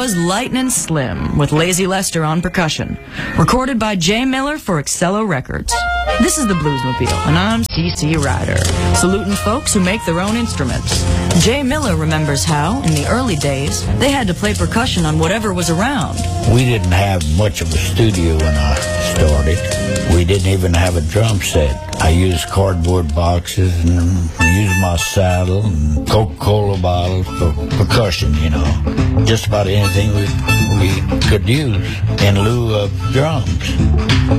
was Lightnin' Slim with Lazy Lester on percussion, recorded by Jay Miller for Excello Records. This is the Bluesmobile, and I'm CC Ryder, saluting folks who make their own instruments. Jay Miller remembers how, in the early days, they had to play percussion on whatever was around. We didn't have much of a studio when I started. We didn't even have a drum set. I used cardboard boxes and used my saddle and Coca-Cola bottles for percussion, you know. Just about anything we could use in lieu of drums.